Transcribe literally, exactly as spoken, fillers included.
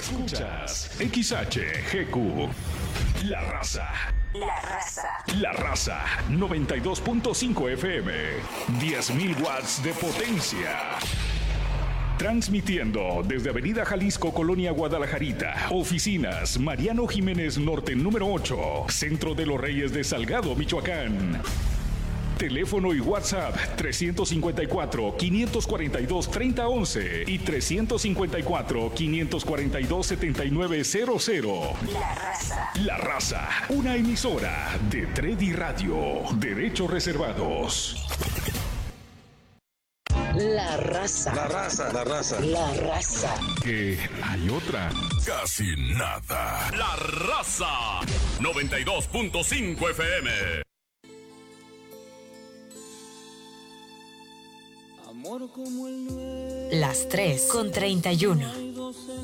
Escuchas X H G Q. La Raza. La Raza. La Raza. noventa y dos punto cinco F M. diez mil watts de potencia. Transmitiendo desde Avenida Jalisco, Colonia Guadalajarita. Oficinas Mariano Jiménez Norte número ocho. Centro de los Reyes de Salgado, Michoacán. Teléfono y WhatsApp trescientos cincuenta y cuatro, quinientos cuarenta y dos, treinta once y trescientos cincuenta y cuatro, quinientos cuarenta y dos, setenta y nueve cero cero. La Raza. La Raza, una emisora de Tredi Radio. Derechos reservados. La Raza. La Raza. La Raza. La Raza. Que hay otra. Casi nada. La Raza. noventa y dos punto cinco F M. Las tres con treinta y uno.